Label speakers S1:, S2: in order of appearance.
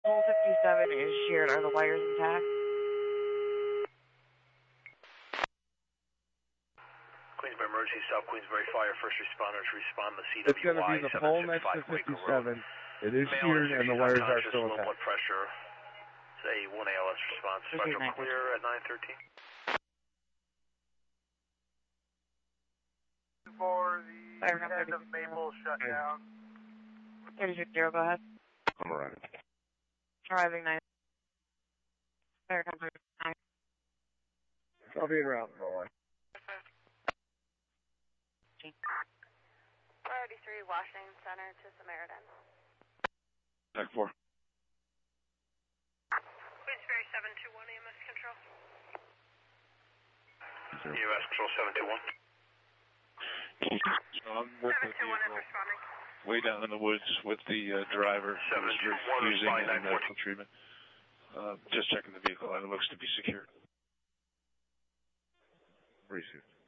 S1: Pole 57 is sheared. Are the wires intact?
S2: Queensbury Emergency, South Queensbury Fire, first responders respond to CWY.
S3: It's going to be the pole next to 57. It is sheared and the wires are still
S2: low
S3: intact.
S2: blood pressure. Say 1 ALS response. Special clear at 913.
S4: For the end of Maple shutdown.
S1: 36-0, go ahead.
S3: I'm arriving.
S1: Arriving 9. Fire company 9.
S3: Copy and route. All right.
S5: 483 Washington Center to Samaritan.
S3: Tech 4.
S5: Queensbury 721 EMS control.
S2: EMS control 721.
S6: I'm working the vehicle way down in the woods with the driver who's refusing any medical treatment. Just checking the vehicle and it looks to be secured.
S3: Received.